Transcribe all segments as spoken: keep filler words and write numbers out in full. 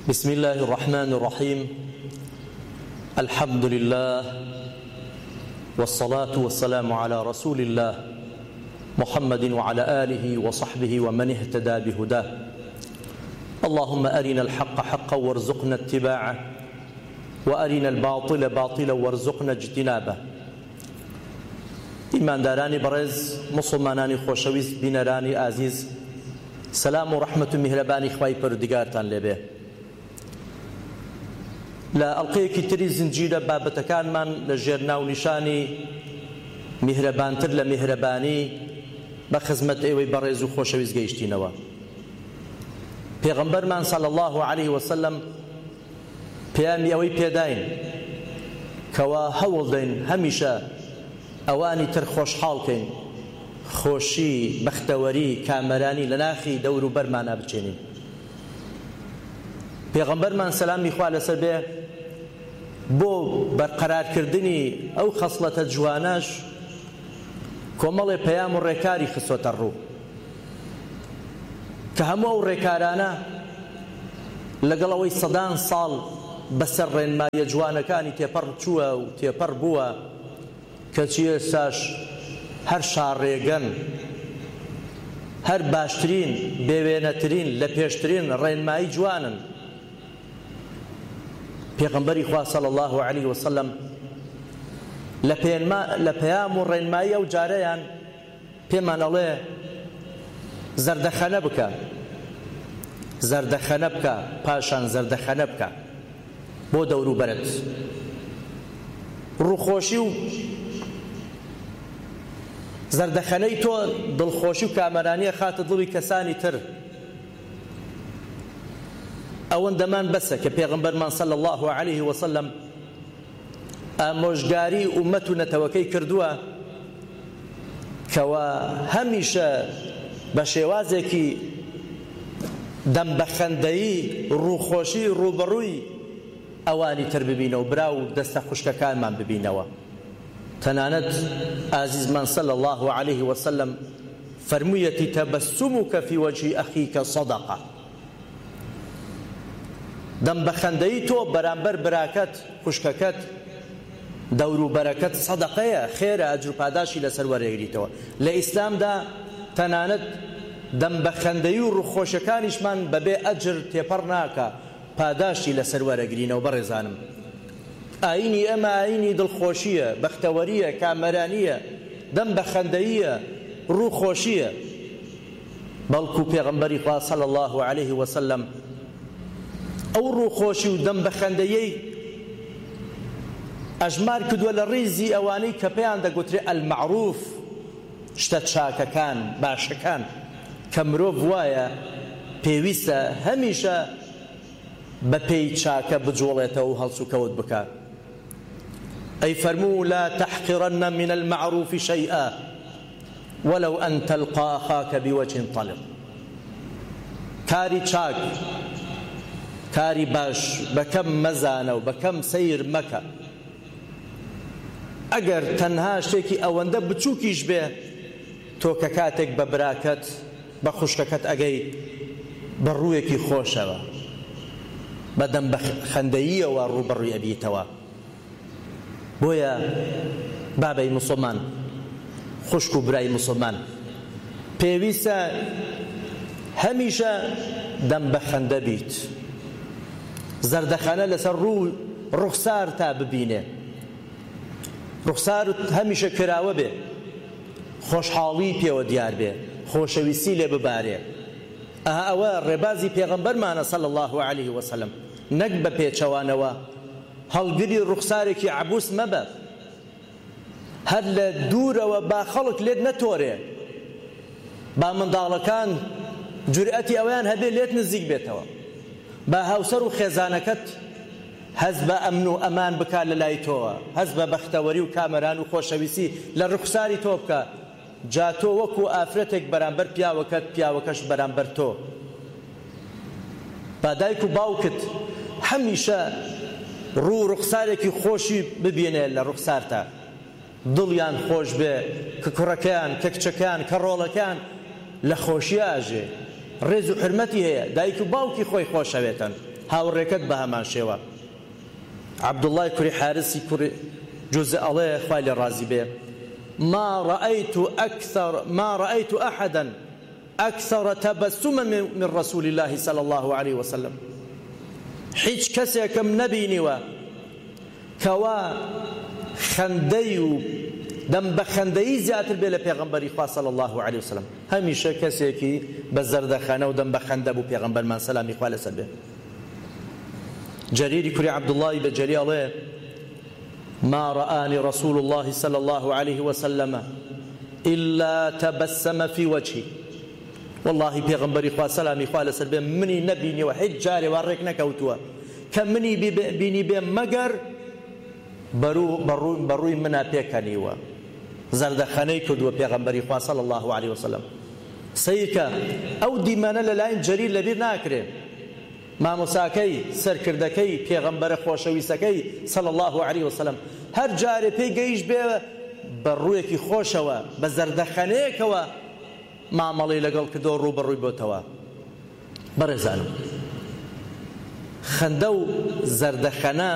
بسم الله الرحمن الرحيم الحمد لله والصلاة والسلام على رسول الله محمد وعلى آله وصحبه ومن اهتدى بهداه اللهم أرنا الحق حقا وارزقنا اتباعه وأرنا الباطل باطلا وارزقنا اجتنابه إيمان داراني برز مسلماناني خوشويز بينراني عزيز سلام و رحمة و مهرباني خواهی پروردگارتان لێبێ لە ئەڵقەیەکی تری زنجیرە بابەتەکانمان لە ژێر ناونیشانی میهرەبانتر لە میهرەبانی بە خزمەت ئێوەی بەڕێز و خۆشەویست گەیشتینەوە. پێغەمبەرمان صلی الله عليه وسلم پێیامی ئەوەی پێداین کەوا هەوڵ دەین هەمیشە ئەوانی تر خۆشحاڵکەین، خۆشی، بەختەوەری، کامەرانی لە ناخی دەور و بەرمانە بچێنین. پێغەمبەرمان سەلامی خوا لەسەر بێ بۆ بەرقەرارکردنی ئەو خەسڵەتە جوانەش کۆمەڵێ پەیام و ڕێکاری خستۆتە ڕوو کە هەموو ئەو ڕێکارانە لەگەڵ ئەوەی سەدان ساڵ بەسەر ڕێنمایە جوانەکانی تێپەڕ چووە و تێپەڕ بووە کەچی ئێستاش هەر شاڕێگەن، هەر باشترین، بێوێنەترین، لە پێشترین ڕێنمایی جوانن. پێغەمبەری خوا صلی الله عليه وسلم لە پەیام و ڕێنمایی ئەو جارەیان پێمان ئەڵێ زەردەخەنە بکە، زەردەخەنە بکە، پاشان زەردەخەنە بکە بۆ دەوروبەرت. ڕووخۆشی و زەردەخەنەی تۆ دڵخۆشی و کامەرانیە خاتە دڵی کەسانی تر. ئەوەندەمان بەسە کە پێغەمبەرمان صلی الله عليه وسلم ئامۆژگاری ئومەت و نەتەوەکەی کردووە کەوا هەمیشە بە شێوازێکی دەمبەخەندەیی ڕووخۆشی ڕووبەڕووی ئەوانی تر ببینەوە، برا و دەستە خوشکەکانمان ببینەوە. تەنانەت ئازیزمان صلی الله عليه وسلم فەرموویەتی تەبەسسومك في وجه أخيك صدقة. دەمبەخەندەیی تۆ بەرامبەر براکەت، خوشکەکەت، دەوروبەرەکەت سەدەقەیە، خێرە، ئەجر و پاداشی لەسەر وەرەگریتەوە. لە ئیسلامدا تەنانەت دەمبەخەندەیی و ڕووخۆشەکانیشمان بەبێ ئەجر تێپەڕ ناکە، پاداشی لەسەر وەرەگرینەوە. بەڕێزانم، ئاینی ئەمە ئاینی دڵخۆشیە، بەختەوەریە، کامەرانیە، دەمبەخەندەییە، ڕووخۆشیە. بەڵکو پێغەمبەری خوا صلی الله عليه وسلم ئەو ڕووخۆشی و دەمبەخەندەیەی ئەژمار کردووە لە ڕێزی ئەوانەی کە پێیان دەگوترێ ئەلمەعروف، شتە چاکەکان، باشەکان، کە مرۆڤ وایە پێویستە هەمیشە بە پێی چاکە بجۆڵێتەوە و هەڵس و کەوت بکە. ئەی فەرموو لا تحقرن من المعروف شيئا ولو أن تلقى أخاك بوجه طلق. کاری چاک، کاری باش بەکەم مەزانە و بەکەم سەیر مەکە. ئەگەر تەنها شتێکی ئەوەندە بچووکیش بێ، تۆ کە کاتێک بە براکەت، بە خوشکەکەت ئەگەی بە ڕوویەکی خۆشەوە، بە دەمبەخەندەییەوە ڕووبەڕووی ئەبیتەوە. بۆیە بابەی موسڵمان، خوشک و برای موسڵمان، پێویستە هەمیشە دەمبەخەندە بیت، زەردەخەنە لەسەر ڕوو ڕوخسار تا ببینێ، ڕوخسار هەمیشە کراوە بێ، خۆشحاڵی پێوە دیار بێ، خۆشەویستی لێ ببارێ. ئەها ئەوە ڕێبازی پێغەمبەرمانە صلی الله عليه وسلم. نەک بە پێچەوانەوە هەڵگری ڕوخسارێکی عەبوس مەبە، هەر لە دوورەوە با خەڵک لێت نەتۆرێ، با منداڵەکان جورئەتی ئەویان هەبێ لێت نزیک بێتەوە، با هاوسەر و خێزانەکەت هەز بە ئەمن و ئەمان بکا لە لای تۆوە، هەز بە بەختەوەری و کامەران و خۆشەویستی لە ڕوخساری تۆ بکە. جا تۆ وەکو ئافرەتێک بەرامبەر پیاوەکەت، پیاوەکەش بەرامبەر تۆ. با دایک و باوکت هەمیشە ڕوو ڕوخسارێکی خۆشی ببینێ لە ڕوخسارتە، دڵیان خۆش بێ، کە کوڕەکەیان، کە کچەکان، کە ڕۆڵەکان لە خۆشی ئاژێ، ڕێز و حرمەتی هەیە، دایک و باوکی خۆی خۆشەوێتن. هاوڕێکەت بە هەمان شێوە. عەبدوڵڵای کوڕی حارسی کوڕی جوزە ئەڵێ خوای لێ ڕازی بێ ما رأيت أكثر ما رأيت أحدا أكثر تبسما من رسول الله صلى الله عليه وسلم هیچ کەسێکم نەبینیوە کەوا خەندەی و دەم بە خەندەیی زیاتر بێ لە پێغەمبەری خوا صلی الله عليه وسلم. هەمیشە کەسێکی بە زەردەخانە و دەم بە خەندە بوو پێغەمبەرمان سەلامی خوا لەسەر بێ. جەریری کوڕی عەبدوڵڵای بەجەلی ئەڵێ ما رآني رسول الله صلى الله عليه وسلم إلا تبسم في وجهي. والله پێغەمبەری خوا سەلامی خوا لەسەر بێ منی نەبینیوە هیچ جارێ وا ڕێک نەکەوتووە کە منی بینی بێ مەگەر بەڕووی منە پێکەنیوە. زەردەخەنەی کردووە پێغەمبەری خوا صلی الله عليه وسلم. سەیکە ئەو دیمەنە لەلایەن جەریر لەبیر ناکرێ مامۆساکەی سەرکردەکەی پێغەمبەرە خۆشەویستەکەی صلی الله عليه وسلم هەر جارێ پێی گەیشت بێ بەڕوویەکی خۆشەوە بە زەردەخەنەیەکەوە مامەڵی لەگەڵ کردەوە ڕوو بەڕووی بۆتەوە. بەڕێزانم خەندە و زەردەخەنە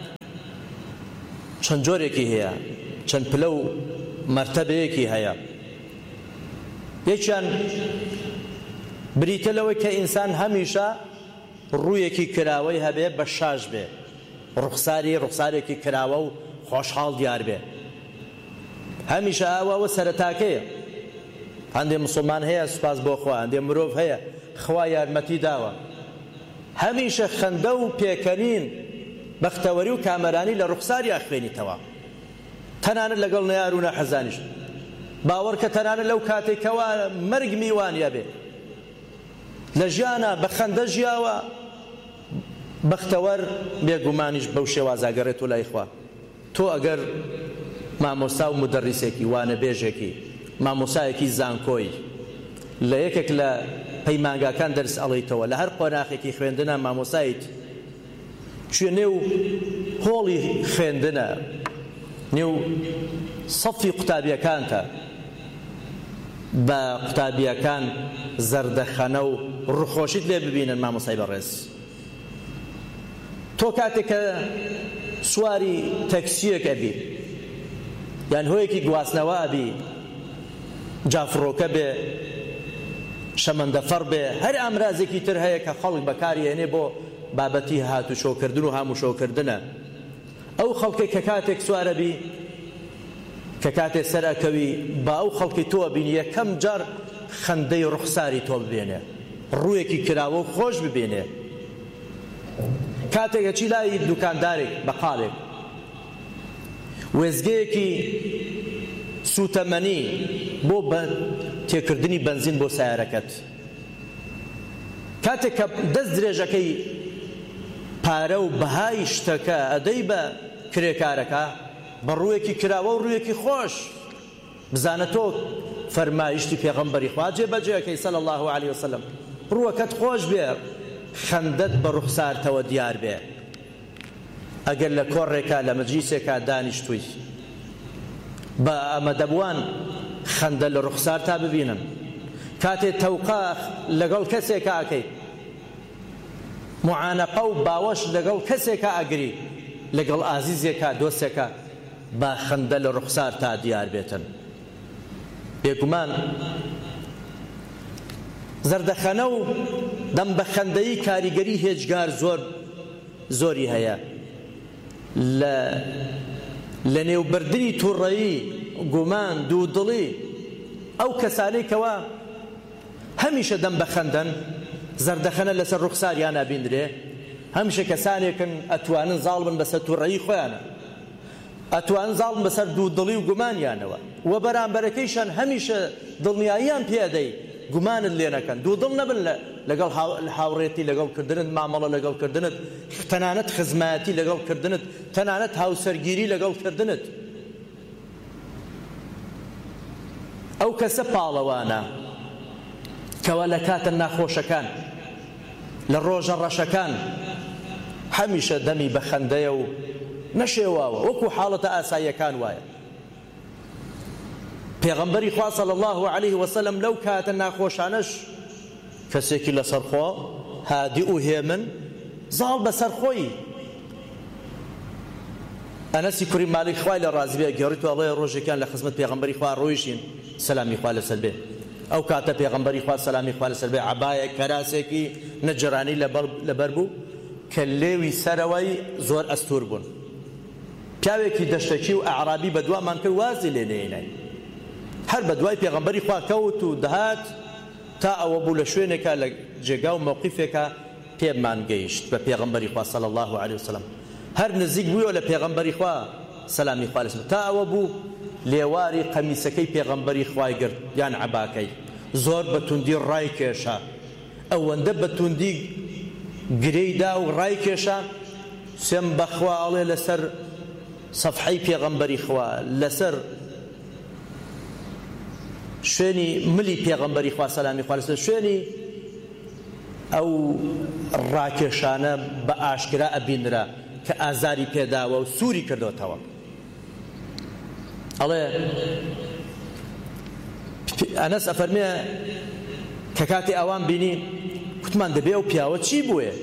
چەند جۆرێکی هەیە چەند پلە و مەرتەبەیەکی هەیە. یەکیان بریتە لەوەی کە ئینسان هەمیشە ڕوویەکی کراوەی هەبێ بە شاش بێ ڕوخساری ڕوخسارێکی کراوە و خۆشحاڵ دیار بێ. هەمیشە ئاواوە سەرەتاکەیە. هەندێک موسڵمان هەیە سوپاس بۆ خوا هەندێک مرۆڤ هەیە خوا یارمەتی داوە هەمیشە خەندە و پێکەنین بەختەوەری و کامەرانی لە ڕوخساری ئەخوێنیتەوە تەنانەت لەگەڵ نەیار و نەحەزانیش باوەڕ کە تەنانەت لەو کاتێکەوە مەرگ میوانیە بێ لە ژیانە بە خەندە ژیاوە بەختەوەر بێگومانیش بەو شێوازە ئەگەڕێتەوە لای خوا. تۆ ئەگەر مامۆستا و مدەڕیسێکی وانە بێژێکی مامۆسایەکی زانکۆی لە یەکێک لە پەیمانگاکان دەرس ئەڵێیتەوە لە هەر قۆناغێکی خوێندنە مامۆسایت چوە نێو هۆڵی خوێندنە نێو سەفی قوتابیەکانتە بە قوتابیەکان زەردەخەنە و ڕووخۆشیت لێ ببینن مامۆسای بەڕێز. تۆ کاتێک کە سواری تەکسیەک ئەبی یان هۆیەکی گواستنەوە ئەبی جافڕۆکە بێ شەمەندەفەڕ بێ هەر ئامرازێکی تر هەیە کە خەڵک بەکاری هێنێ بۆ بابەتی هاتوشۆکردن و هاموشۆکردنە. ئەو خەڵکێک کە کاتێک سوارە بی کە کاتێک سەرەکەوی با ئەو خەڵکی تۆ بینی یەکەم جار خەندەی ڕوخساری تۆ ببێنێ ڕوویەکی کراوە و خۆش ببێنێ. کاتێک ئەچی لای دوکاندارێک بەقالێک وێزگەیەکی سوتەمەنی بۆ تێکردنی بەنزین بۆ سیارەکەت کاتێک کە دەست درێژەکەی پارە و بەهای شتەکە ئەدەی بە کرێکارەکە بە ڕوویەکی کراوە و ڕوویەکی خۆش بزانە تۆ فەرمایشتی پێغەمبەری خوا جێبەجێەکەی صلی الله عليه وسلم ڕووەکەت خۆش بێ خەندەت بە ڕوخسارتەوە دیار بێ. ئەگەر لە کۆڕێکە لە مەجلیسێکە دانیشتووی بە ئەمەدەبوان خەندە لە ڕوخسار تا ببینن کاتێ تەوقا لەگەڵ کەسێکە ئەکەی معانەقە و باوەش لەگەڵ کەسێکە ئەگری لەگەڵ ئازیزێکە دۆستێکە با خەندە لە ڕوخسار تا دیار بێتن. بێگومان زەردەخەنە و دەم بە خەندەیی کاریگەری هێجگار زۆر زۆری هەیە لە لە نێوبردنی تووڕەیی گومان دوودڵی ئەو کەسانەی کەوا هەمیشە دەم بە خەندەن زەردەخەنە لەسەر ڕوخساریان نابیندرێ هەمیشە کەسانێکن ئەتوانن زاڵ بن بەسەر تووڕەیی خۆیانە ئەتوانن زاڵ بن بەسەر دوودڵی و گومانیانەوە و بەرامبەرەکەیشان هەمیشە دڵنیاییان پێدەی گومانت لێ نەکەن دوودڵ نەبن لەگەڵ هاوڕێتی لەگەڵکردنت مامەڵە لەگەڵکردنت تەنانەت خزمەتی لەگەڵکردنت تەنانەت هاوسەرگیری لەگەڵکردنت. ئەو کەسە پاڵەوانە کەوا لە کاتە ناخۆشەکان لە ڕۆژە ڕەشەکان هەمیشە دەمی بە خەندەیە و نەشێواوە وەکو حاڵەتە ئاساییەکان وایە. پێغەمبەری خوا صلی الله عليه وسلم لەو کاتە ناخۆشانەش کەسێکی لەسەرخۆ هادی و هێمن زاڵ بەسەر خۆی. ئەنەسی کوڕی مالیک خوای لە ڕازی بێ گەڕیت و ئەڵێ ڕۆژێکیان لە خزمەت پێغەمبەری خوا ڕۆیشین سەلامی خوا لەسەر بێ. ئەو کاتە پێغەمبەری خوا سەلامی خوا لەسەر بێ عەبایە کەراسێکی نەجرانی لەبەر بوو کە لێوی سەرەوەی زۆر ئەستور بوون. پیاوێکی دەشتەکی و ئەعرابی بە دوامان کرد وازی لێ نێنای. هەر بە دوای پێغەمبەری خوا کەوت و دەهات تا ئەوە بوو لە شوێنێکە لە جێگا و موقیفێکە پێمان گەیشت بە پێغەمبەری خوا صلی الله علیه وسلم. هەر نزیک بوویەوە لە پێغەمبەری خوا سەلامی خوا لەسەر تا ئەوە بوو لێواری قەمیسەکەی پێغەمبەری خوای گرت یان عەباکەی زۆر بە توندی ڕای کێشا. ئەوەندە بە توندی گرەیدا و ڕای کێشا سێم بەخوا ئەڵێ لەسەر سەفحەی پێغەمبەری خوا لەسەر شوێنی ملی پێغەمبەری خوا سەلامی خوا لەسەر شوێنی ئەو ڕاکێشانە بە ئاشکرا ئەبینرا کە ئازاری پێداوە و سووری کردوتەوە. ئەڵێ ئەنەس ئەفەرمێ کە کاتی ئەوان بینی کوتمان دەبێ ئەو پیاوە چی بووێ؟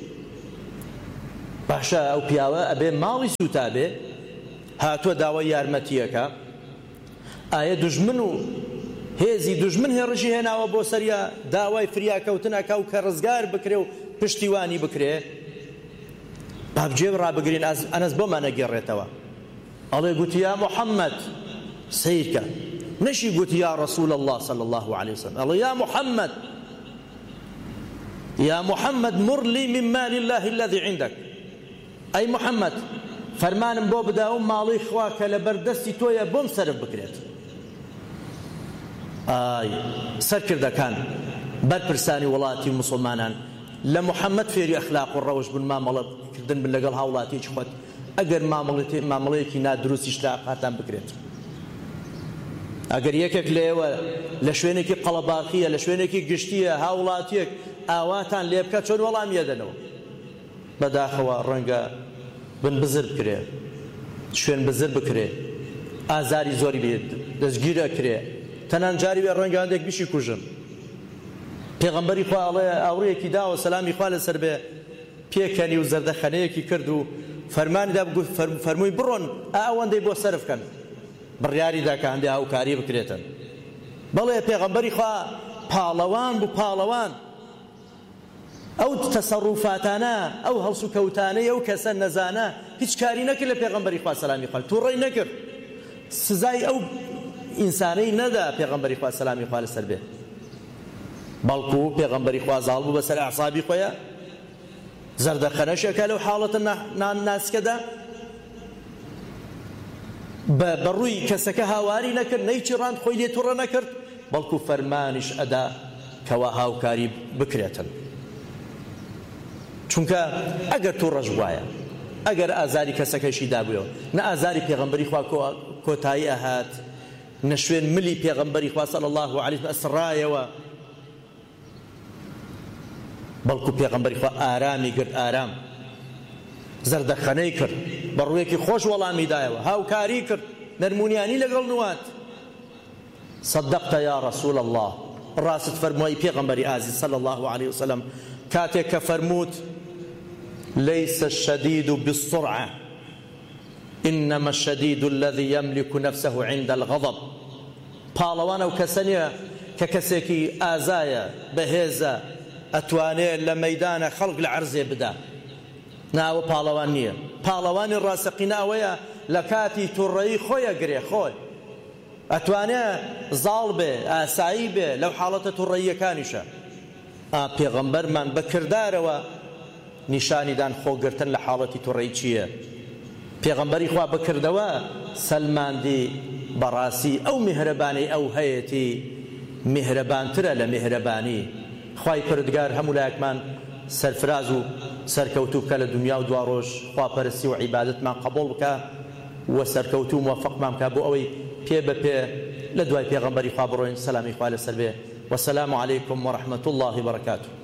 باشە ئەو پیاوە ئەبێ ماڵی سوتا بێ هاتووە داوای یارمەتیەکە ئایا دوژمن و هێزی دوژمن هێڕژی هێناوە بۆ سەریا داوای فریاکەوتنەکە و کە ڕزگار بکرێ و پشتیوانی بکرێ بابجێ ڕابگرین ئەنەس بۆمان نەگەڕێتەوە. ئەڵێ گوتی یا محەممەد سیرکە نەشی گوتی یا رسول الله صلى الله عليه وسلم ئەڵێ یا محەممەد يا محمد مر لي من مال الله الذي عندك أي محمد فرمانم بۆ بداوم ماڵی خوا کە لە بەردەستی تۆیە بۆم سەرف بکرێت. ئای سەرکردەکان بەرپرسانی وڵاتی موسڵمانان لە محەممەد فێری ئەخلاق و ڕەوش بوون مامەڵەکردن بن لەگەڵ هاوڵاتیەکی خۆت ئەگەر مامەڵەیەکی نادروستی شتاقاتان بکرێت. ئەگەر یەکێک لێوە لە شوێنێکی قەڵەباقیە لە شوێنێکی گشتیە هاوڵاتیەک ئاواتان لێ بکە چۆن وەڵامی ئەدەنەوە بەداخەوە ڕەنگە بن بزر بکرێ شوێن بزر بکرێ ئازاری زۆری بێت دەستگیرە کرێ تەنان جاری وێ ڕەنگە هەندێک بیشی کوژن. پێغەمبەری خوا ئەڵێ ئاوڕەیەکی داوە سەلامی خوا لەسەر بێ پێکەنی و زەردەخەنەیەکی کرد و فەرمانیدا فەرمووی بڕۆن ئەوەندەی بۆ سەرف کەن بڕیاریدا کە هەندێک هاوکاری بکرێتن. بەڵێ پێغەمبەری خوا پاڵەوان بوو پاڵەوان ئەو تەسەڕوفاتانە ئەو هەڵس و کەوتانەی ئەو کەسە نەزانە هیچ کاری نەکرد لە پێغەمبەری خوا سەلامی خوا تووڕەی نەکرد سزای ئەو ئینسانەی نەدا پێغەمبەری خوا سەلامی خوا لەسەر بێ بەڵکو پێغەمبەری خوا زاڵ بوو بەسەر ئەعسابی خۆیە زەردەخەنەشێکە لەو حاڵەتە ناسکەدا بەڕووی کەسەکە هاواری نەکرد نەیچڕاند خۆی لێ تووڕە نەکرد بەڵکو فەرمانیش ئەدا کەوا هاوکاری بکرێتن. چونکە ئەگەر تووڕەش وایە ئەگەر ئازاری کەسەکەشی دابوویەوە نە ئازاری پێغەمبەری خوا کۆتایی ئەهات نە شوێن ملی پێغەمبەری خوا صلی الله علیه وسلم ئەسڕایەوە بەڵکو پێغەمبەری خوا ئارامی گرت ئارام زەردەخەنەی کرد بەڕوویەکی خۆش وەڵامی دایەوە هاوکاری کرد نەرمونیانی لەگەڵ نوات. صدقت يا رسول الله ڕاست فەرمووی پێغەمبەری ئازیز صلی الله عليه وسلم کاتێک کە فەرمووت ليس الشديد بالسرعة إنما الشديد الذي يملك نفسه عند الغضب. پاڵەوان ئەو کەسە نییە کە کەسێکی ئازایە بەهێزە ئەتوانێت لە مەیدانە خەڵک لە عەرزێ بدا ناوە پاڵەوان نییە. پاڵەوانی ڕاستەقینە ئەوەیە لە کاتی تووڕەیی خۆیە گرێ خۆی ئەتوانێت زاڵ بێ ئاسایی بێ لەو حاڵەتە تووڕەییەکانیشە. پێغەمبەرمان بە کردارەوە نیشانیدان خۆگرتن لە حاڵەتی تووڕەیی چییە. پێغەمبەری خوا بکردەوە سەلماندی بەڕاستی ئەو میهرەبانی ئەو هەیەتی میهرەبانترە لە میهرەبانی. خوای پروردگار هەموو لایەکمان سەرفراز و سەرکەوتوو بکە لە دنیا و دوا ڕۆژ خواپەرستی و عیبادەتمان قبوڵ بکە و سەرکەوتوو و موفقمان بکە بۆ ئەوەی پێ بە پێ لە دوای پێغەمبەری خوا بڕۆین. سەلامی خوا لەسەر بێ. والسلام عليكم ورحمة الله وبركاته.